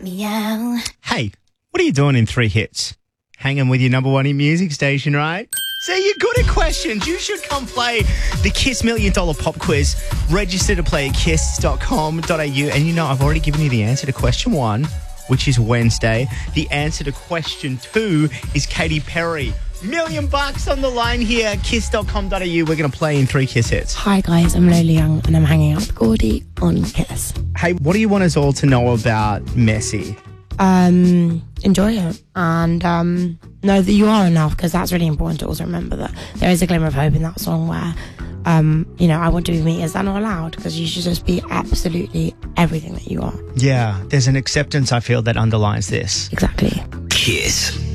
let me out. Hey, what are you doing in 3 hits? Hanging with your number one in music station, right? See, you're good at questions. You should come play the Kiss $1 Million Pop Quiz. Register to play at kiss.com.au. And you know, I've already given you the answer to question 1, which is Wednesday. The answer to question 2 is Katy Perry. $1 million on the line here, kiss.com.au. We're going to play in 3 Kiss hits. Hi guys, I'm Lola Young and I'm hanging out with Gordy on Kiss. Hey, what do you want us all to know about Messi? Enjoy it and know that you are enough, because that's really important to also remember that there is a glimmer of hope in that song where I want to be me. Is that not allowed? Because you should just be absolutely everything that you are. Yeah, there's an acceptance, I feel, that underlines this. Exactly. Kiss.